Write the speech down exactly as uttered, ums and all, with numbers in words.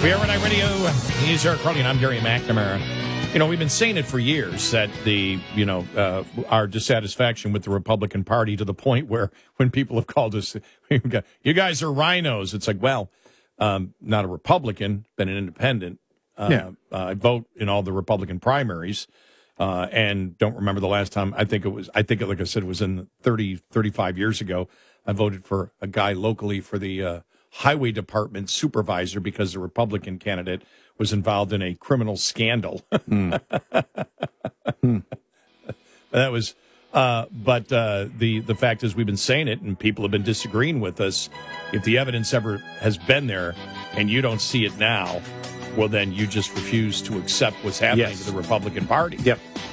We are Red Eye Radio. He's Eric Carly, and I'm Gary McNamara. You know, we've been saying it for years that the, you know, uh, our dissatisfaction with the Republican Party to the point where when people have called us, you guys are rhinos. It's like, well, um, not a Republican, but an independent. Uh, Yeah. uh, I vote in all the Republican primaries uh, and don't remember the last time. I think it was, I think, like I said, it was in thirty, thirty-five years ago. I voted for a guy locally for the uh, highway department supervisor because the Republican candidate was involved in a criminal scandal. mm. mm. That was, uh, but uh, the the fact is, we've been saying it, and people have been disagreeing with us. If the evidence ever has been there, and you don't see it now, well, then you just refuse to accept what's happening Yes. to the Republican Party. Yep.